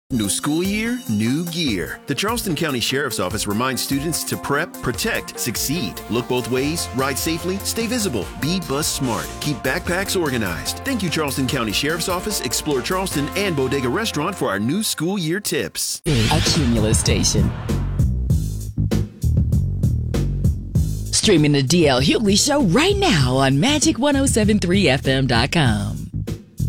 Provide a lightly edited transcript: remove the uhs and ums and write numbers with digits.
New school year, new gear. The Charleston County Sheriff's Office reminds students to prep, protect, succeed. Look both ways, ride safely, stay visible, be bus smart, keep backpacks organized. Thank you, Charleston County Sheriff's Office, Explore Charleston, and Bodega Restaurant for our new school year tips. A Cumulus station. Streaming the DL Hughley Show right now on Magic1073FM.com.